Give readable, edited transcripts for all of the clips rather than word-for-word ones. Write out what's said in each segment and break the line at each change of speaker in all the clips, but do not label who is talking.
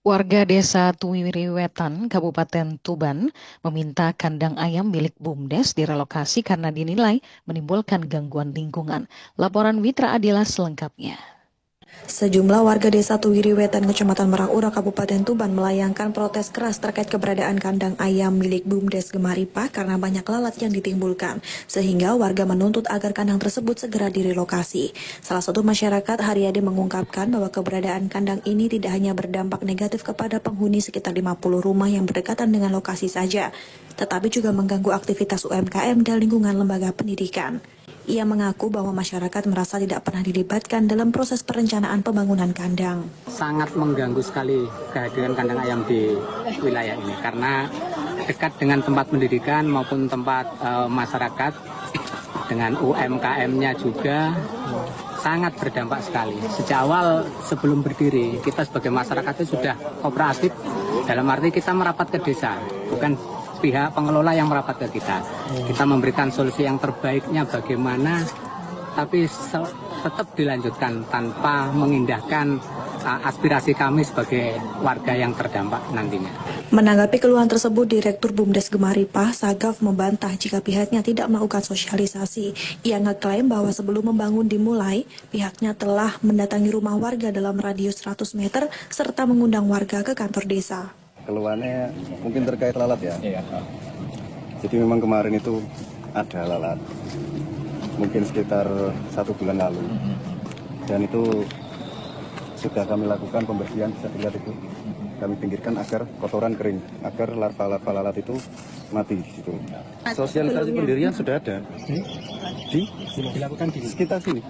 Warga desa Tuwiriwetan, Kabupaten Tuban, meminta kandang ayam milik BUMDes direlokasi karena dinilai menimbulkan gangguan lingkungan. Laporan Witra Adila selengkapnya.
Sejumlah warga desa Tuwiriwetan, Kecamatan Merak Ura, Kabupaten Tuban melayangkan protes keras terkait keberadaan kandang ayam milik BUMDes Gemaripah karena banyak lalat yang ditimbulkan, sehingga warga menuntut agar kandang tersebut segera direlokasi. Salah satu masyarakat, Haryadi, mengungkapkan bahwa keberadaan kandang ini tidak hanya berdampak negatif kepada penghuni sekitar 50 rumah yang berdekatan dengan lokasi saja, tetapi juga mengganggu aktivitas UMKM dan lingkungan lembaga pendidikan. Ia mengaku bahwa masyarakat merasa tidak pernah dilibatkan dalam proses perencanaan pembangunan kandang.
Sangat mengganggu sekali kehadiran kandang ayam di wilayah ini karena dekat dengan tempat pendidikan maupun tempat masyarakat, dengan UMKM-nya juga sangat berdampak sekali. Sejak awal sebelum berdiri, kita sebagai masyarakat itu sudah kooperatif, dalam arti kita merapat ke desa, bukan pihak pengelola yang merapat ke kita. Kita memberikan solusi yang terbaiknya bagaimana, tapi tetap dilanjutkan tanpa mengindahkan aspirasi kami sebagai warga yang terdampak nantinya.
Menanggapi keluhan tersebut, Direktur BUMDes Gemaripah, Sagaf, membantah jika pihaknya tidak melakukan sosialisasi. Ia ngeklaim bahwa sebelum membangun dimulai, pihaknya telah mendatangi rumah warga dalam radius 100 meter serta mengundang warga ke kantor desa.
Keluhannya mungkin terkait lalat ya. Iya. Jadi memang kemarin itu ada lalat, mungkin sekitar 1 bulan lalu, dan itu sudah kami lakukan pembersihan, bisa dilihat itu. Kami pinggirkan agar kotoran kering, agar larva-larva lalat itu mati di situ. Sosialisasi pendirian sudah ada. Dilakukan di sekitar sini.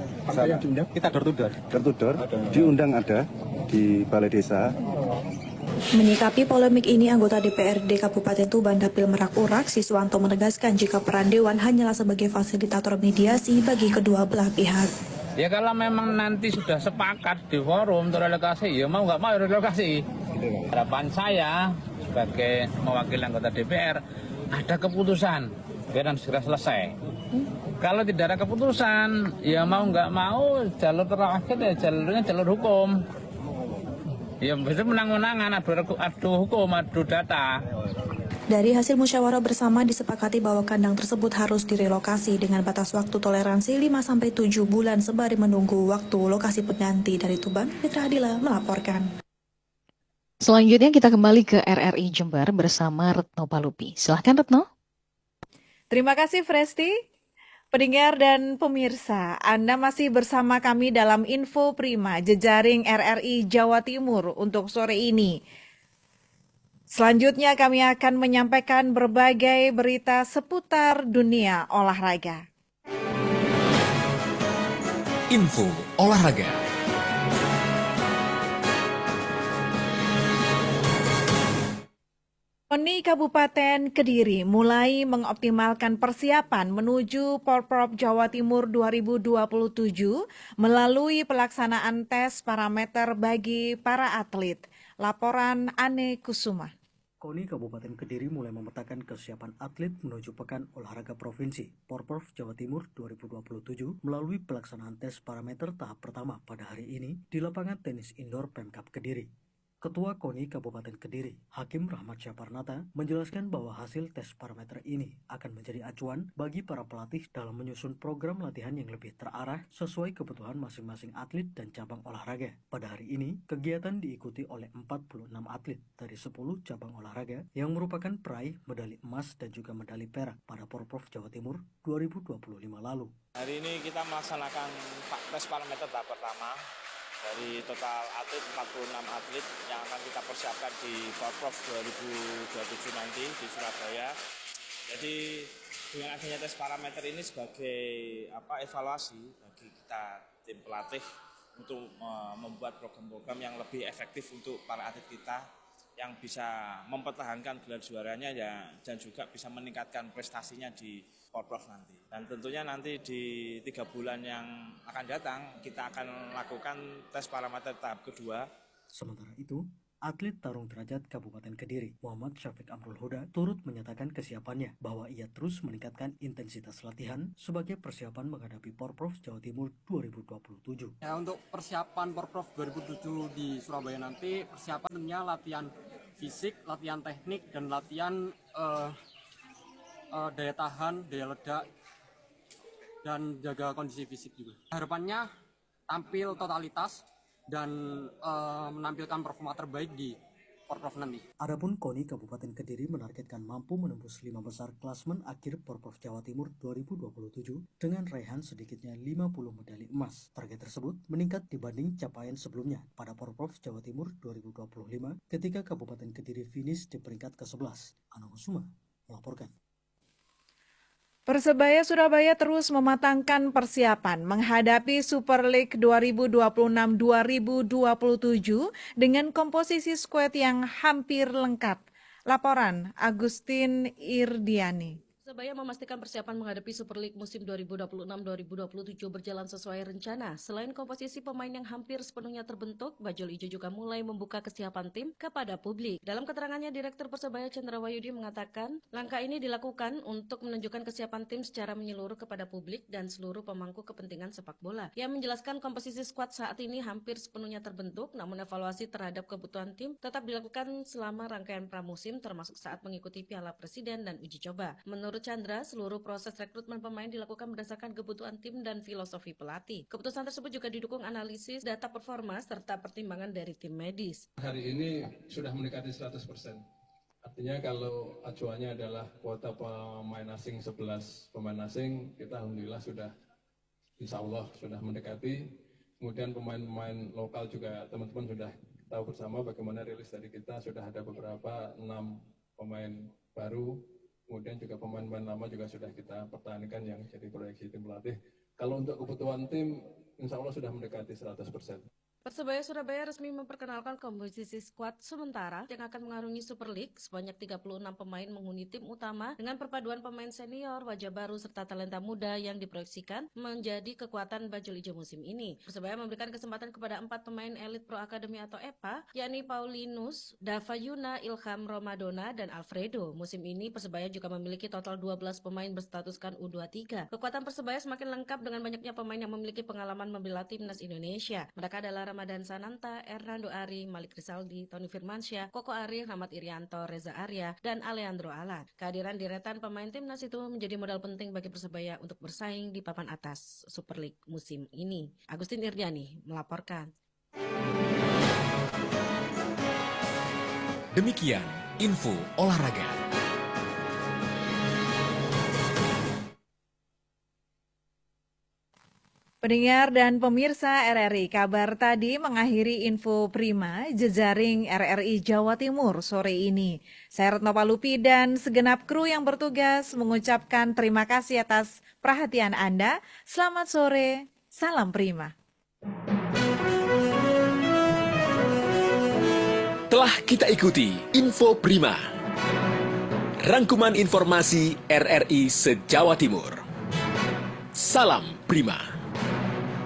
Kita door to door, diundang ada di balai desa.
Menyikapi polemik ini, anggota DPRD Kabupaten Tuban Dapil Merak Urak, Siswanto, menegaskan jika peran Dewan hanyalah sebagai fasilitator mediasi bagi kedua belah pihak.
Ya kalau memang nanti sudah sepakat di forum untuk relokasi, ya mau nggak mau relokasi. Harapan saya sebagai mewakili anggota DPR, ada keputusan, biar segera selesai. Kalau tidak ada keputusan, ya mau nggak mau jalur terakhir ya jalurnya jalur hukum. Ya bisa menang-menangan, adu hukum, adu data.
Dari hasil musyawarah bersama disepakati bahwa kandang tersebut harus direlokasi dengan batas waktu toleransi 5-7 bulan sembari menunggu waktu lokasi pengganti. Dari Tuban, Fitra Adila melaporkan.
Selanjutnya kita kembali ke RRI Jember bersama Retno Palupi. Silahkan Retno.
Terima kasih Fresti. Pendengar dan pemirsa, Anda masih bersama kami dalam Info Prima Jejaring RRI Jawa Timur untuk sore ini. Selanjutnya kami akan menyampaikan berbagai berita seputar dunia olahraga.
Info olahraga.
KONI Kabupaten Kediri mulai mengoptimalkan persiapan menuju Porprov Jawa Timur 2027 melalui pelaksanaan tes parameter bagi para atlet. Laporan Ane Kusuma.
KONI Kabupaten Kediri mulai memetakan kesiapan atlet menuju Pekan Olahraga Provinsi Porprov Jawa Timur 2027 melalui pelaksanaan tes parameter tahap pertama pada hari ini di lapangan tenis indoor Pemkab Kediri. Ketua KONI Kabupaten Kediri, Hakim Rahmat Syaparnata, menjelaskan bahwa hasil tes parameter ini akan menjadi acuan bagi para pelatih dalam menyusun program latihan yang lebih terarah sesuai kebutuhan masing-masing atlet dan cabang olahraga. Pada hari ini, kegiatan diikuti oleh 46 atlet dari 10 cabang olahraga yang merupakan peraih medali emas dan juga medali perak pada Porprov Jawa Timur 2025 lalu.
Hari ini kita melaksanakan tes parameter tahap pertama. Dari total atlet, 46 atlet yang akan kita persiapkan di Porprov 2027 nanti di Surabaya. Jadi dengan adanya tes parameter ini sebagai evaluasi bagi kita tim pelatih untuk membuat program-program yang lebih efektif untuk para atlet kita yang bisa mempertahankan gelar juaranya ya, dan juga bisa meningkatkan prestasinya di Porprov nanti. Dan tentunya nanti di 3 bulan yang akan datang kita akan lakukan tes parameter tahap kedua.
Sementara itu, Atlet tarung derajat Kabupaten Kediri, Muhammad Syafiq Amrul Huda, turut menyatakan kesiapannya bahwa ia terus meningkatkan intensitas latihan sebagai persiapan menghadapi Porprov Jawa Timur 2027.
Ya, untuk persiapan Porprov 2007 di Surabaya nanti, persiapan tentunya latihan fisik, latihan teknik, dan latihan daya tahan, daya ledak, dan jaga kondisi fisik juga. Harapannya tampil totalitas dan menampilkan performa terbaik di Porprov nanti.
Adapun KONI Kabupaten Kediri menargetkan mampu menembus 5 besar klasmen akhir Porprov Jawa Timur 2027 dengan raihan sedikitnya 50 medali emas. Target tersebut meningkat dibanding capaian sebelumnya pada Porprov Jawa Timur 2025 ketika Kabupaten Kediri finish di peringkat ke-11. Anang Kusuma melaporkan.
Persebaya Surabaya terus mematangkan persiapan menghadapi Super League 2026-2027 dengan komposisi skuad yang hampir lengkap. Laporan Agustin Irdiani.
Persebaya memastikan persiapan menghadapi Super League musim 2026-2027 berjalan sesuai rencana. Selain komposisi pemain yang hampir sepenuhnya terbentuk, Bajul Ijo juga mulai membuka kesiapan tim kepada publik. Dalam keterangannya, Direktur Persebaya Chandra Wayudi mengatakan, langkah ini dilakukan untuk menunjukkan kesiapan tim secara menyeluruh kepada publik dan seluruh pemangku kepentingan sepak bola. Ia menjelaskan komposisi skuad saat ini hampir sepenuhnya terbentuk, namun evaluasi terhadap kebutuhan tim tetap dilakukan selama rangkaian pramusim termasuk saat mengikuti Piala Presiden dan uji coba. Menurut Chandra, seluruh proses rekrutmen pemain dilakukan berdasarkan kebutuhan tim dan filosofi pelatih. Keputusan tersebut juga didukung analisis data performa serta pertimbangan dari tim medis.
Hari ini sudah mendekati 100%. Artinya kalau acuannya adalah kuota pemain asing 11 pemain asing, kita alhamdulillah sudah insya Allah sudah mendekati. Kemudian pemain-pemain lokal juga teman-teman sudah tahu bersama bagaimana rilis dari kita, sudah ada beberapa 6 pemain baru. Kemudian juga pemain-pemain lama juga sudah kita pertahankan yang jadi proyeksi tim pelatih. Kalau untuk kebutuhan tim, insya Allah sudah mendekati 100%.
Persebaya Surabaya resmi memperkenalkan komposisi skuad sementara yang akan mengarungi Super League. Sebanyak 36 pemain menghuni tim utama dengan perpaduan pemain senior, wajah baru, serta talenta muda yang diproyeksikan menjadi kekuatan Bajul Ijo musim ini. Persebaya memberikan kesempatan kepada 4 pemain elit Pro Academy atau EPA, yakni Paulinus, Davayuna, Ilham Romadona, dan Alfredo. Musim ini Persebaya juga memiliki total 12 pemain berstatuskan U23. Kekuatan Persebaya semakin lengkap dengan banyaknya pemain yang memiliki pengalaman membela timnas Indonesia. Mereka adalah Ramadan Sananta, Hernando Ari, Malik Rizaldi, Tony Firmansyah, Koko Ari, Rahmat Irianto, Reza Arya, dan Alejandro Alan. Kehadiran deretan pemain timnas itu menjadi modal penting bagi Persebaya untuk bersaing di papan atas Super League musim ini. Agustin Irdiani melaporkan.
Demikian info olahraga.
Pendengar dan pemirsa RRI, kabar tadi mengakhiri info prima jejaring RRI Jawa Timur sore ini. Saya Retno Palupi dan segenap kru yang bertugas mengucapkan terima kasih atas perhatian Anda. Selamat sore, salam prima.
Telah kita ikuti info prima. Rangkuman informasi RRI se-Jawa Timur. Salam prima.